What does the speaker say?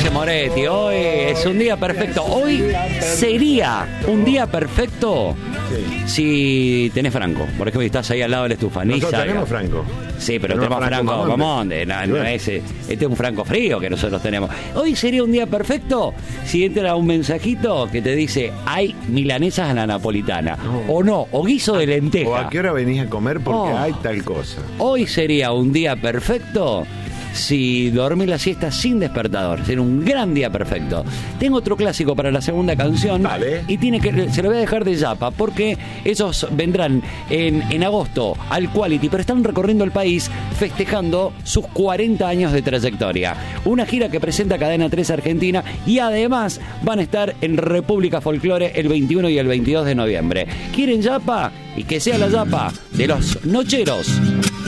dice Moretti, hoy es un día perfecto. Hoy sería un día perfecto si tenés Franco. Por ejemplo, estás ahí al lado de la estufa. Nosotros tenemos Franco. Sí, pero tenemos Franco Mamonde. Este es un Franco frío que nosotros tenemos. Hoy sería un día perfecto si entra un mensajito que te dice hay milanesas a la napolitana. O no, o guiso de lenteja. O a qué hora venís a comer porque hay tal cosa. Hoy sería un día perfecto si dormí la siesta sin despertador. Sería un gran día perfecto. Tengo otro clásico para la segunda canción. Vale. Y se lo voy a dejar de Yapa, porque esos vendrán en agosto al Quality, pero están recorriendo el país festejando sus 40 años de trayectoria. Una gira que presenta Cadena 3 Argentina, y además van a estar en República Folklore el 21 y el 22 de noviembre. ¿Quieren Yapa? Y que sea la Yapa de los Nocheros.